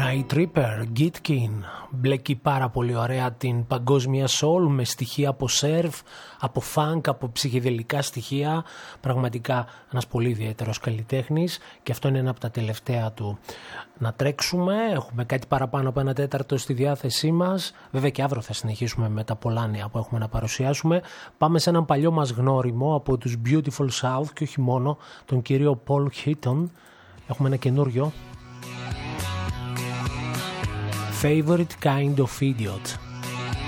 Night Reaper, Gitkin, μπλέκει πάρα πολύ ωραία την παγκόσμια soul με στοιχεία από surf, από funk, από ψυχεδελικά στοιχεία. Πραγματικά ένας πολύ ιδιαίτερος καλλιτέχνης και αυτό είναι ένα από τα τελευταία του. Να τρέξουμε, έχουμε κάτι παραπάνω από 1/4 στη διάθεσή μας. Βέβαια και αύριο θα συνεχίσουμε με τα πολλά νέα που έχουμε να παρουσιάσουμε. Πάμε σε έναν παλιό μας γνώριμο από τους Beautiful South και όχι μόνο, τον κύριο Paul Heaton. Έχουμε ένα καινούριο. Favorite Kind of Idiot.